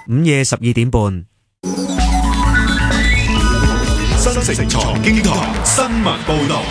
午夜12:30。 新城財經台新聞報道。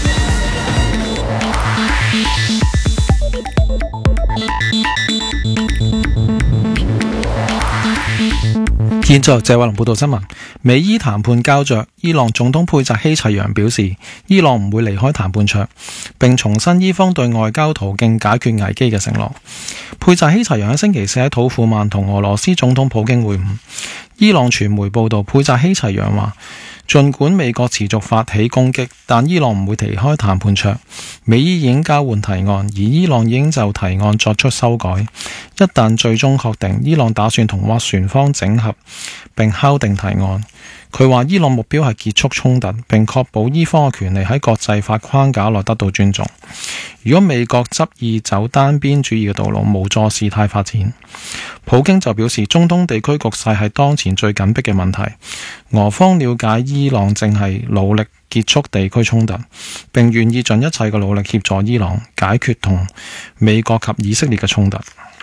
現在謝偉龍報道新聞。美伊談判膠着，伊朗總統佩澤希齊揚表示，伊朗唔會離開談判桌，並重申伊方對外交途徑解決危機嘅承諾。佩澤希齊揚喺星期四喺土庫曼同俄羅斯總統普京會晤。伊朗傳媒報道，佩澤希齊揚話，儘管美國持續發起攻擊，但伊朗唔會離開談判桌。美伊已經交換提案，而伊朗已經就提案作出修改。一旦最終確定，伊朗打算同斡旋方整合並敲定提案。佢話伊朗目標係結束衝突，並確保伊方嘅權利喺國際法框架內得到尊重。如果美國執意走單邊主義嘅道路，無助事態發展。普京就表示，中東地區局勢係當前最緊迫嘅問題。俄方了解伊朗正係努力結束地區衝突，並願意盡一切嘅努力協助伊朗解決同美國及以色列嘅衝突。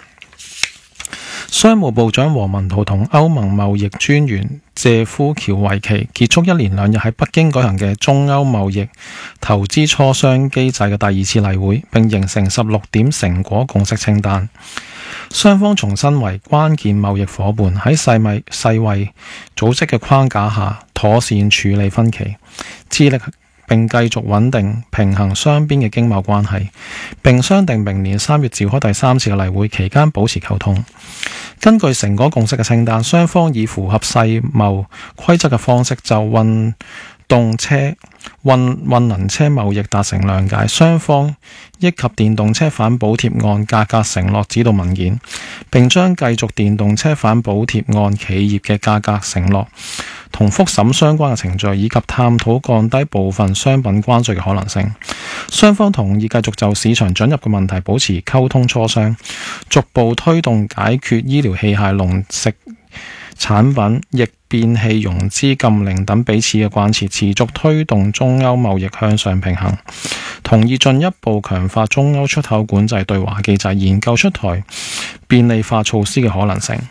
商務部長王文濤同歐盟貿易專員謝夫喬維奇結束一連兩日喺北京舉行嘅中歐貿易投資磋商機制嘅第二次例會，並形成16點成果共識清單。雙方重申為關鍵貿易夥伴，喺世衛組織嘅框架下妥善處理分歧，致力並繼續穩定平衡雙邊嘅經貿關係，並商定明年3月召開第3次嘅例會，期間保持溝通。根據成果共識嘅清單，雙方以符合世貿規則嘅方式就運能車貿易達成諒解，雙方憶及電動車反補貼案價格承諾指導文件，並將繼續電動車反補貼案企業嘅價格承諾同復審相關嘅程序，以及探討降低部分商品關稅嘅可能性。雙方同意繼續就市場准入嘅問題保持溝通磋商，逐步推動解決醫療器械、農食產品、逆變器融資禁令等彼此嘅關切，持續推動中歐貿易向上平衡。同意進一步強化中歐出口管制對華機制，研究出台便利化措施嘅可能性。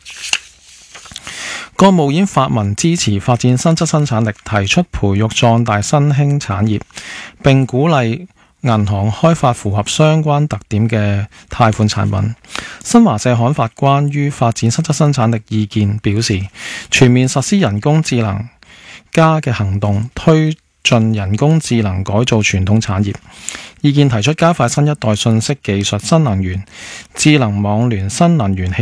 國務院發文支持發展新質生產力，提出培育壯大新興產業，並鼓勵銀行開發符合相關特點嘅貸款產品。新華社刊發關於發展新質生產力意見表示，全面實施人工智能加嘅行動，推進人工智能改造傳統產業。意見提出加快新一代信息技術、新能源、智能網聯、新能源